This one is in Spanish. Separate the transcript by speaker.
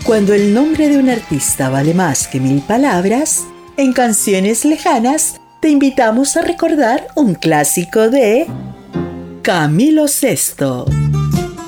Speaker 1: Cuando el nombre de un artista vale más que 1000 palabras, en Canciones Lejanas te invitamos a recordar un clásico de Camilo Sesto.